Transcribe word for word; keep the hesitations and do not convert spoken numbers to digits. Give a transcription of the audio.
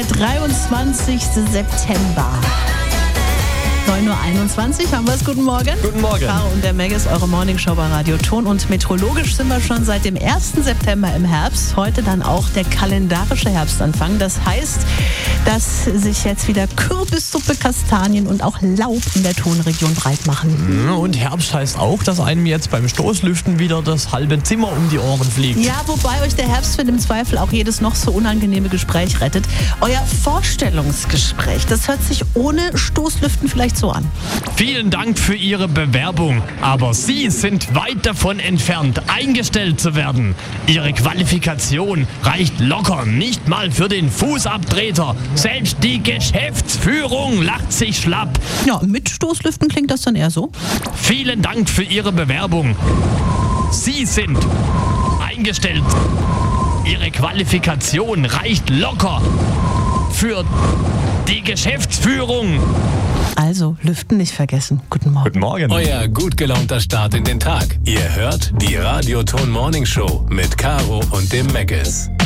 der dreiundzwanzigste September. neun Uhr einundzwanzig haben wir es. Guten Morgen. Guten Morgen. Caro und der Meg ist eure Morningshow bei Radio Ton. Und meteorologisch sind wir schon seit dem ersten September im Herbst. Heute dann auch der kalendarische Herbstanfang. Das heißt, dass sich jetzt wieder Kürbissuppe, Kastanien und auch Laub in der Tonregion breit machen. Und Herbst heißt auch, dass einem jetzt beim Stoßlüften wieder das halbe Zimmer um die Ohren fliegt. Ja, wobei euch der Herbstwind im Zweifel auch jedes noch so unangenehme Gespräch rettet. Euer Vorstellungsgespräch, das hört sich ohne Stoßlüften vielleicht so an. Vielen Dank für Ihre Bewerbung, aber Sie sind weit davon entfernt, eingestellt zu werden. Ihre Qualifikation reicht locker nicht mal für den Fußabtreter. Selbst die Geschäftsführung lacht sich schlapp. Ja, mit Stoßlüften klingt das dann eher so. Vielen Dank für Ihre Bewerbung. Sie sind eingestellt. Ihre Qualifikation reicht locker für die Geschäftsführung. Also, Lüften nicht vergessen. Guten Morgen. Guten Morgen. Euer gut gelaunter Start in den Tag. Ihr hört die Radio Ton Morning Show mit Caro und dem Megges.